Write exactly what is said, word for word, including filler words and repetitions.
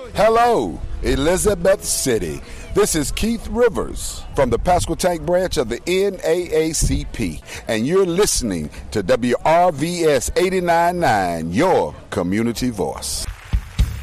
Hello, Elizabeth City. This is Keith Rivers from the Pasquotank branch of the N double A C P, and you're listening to W R V S eighty-nine point nine, your community voice.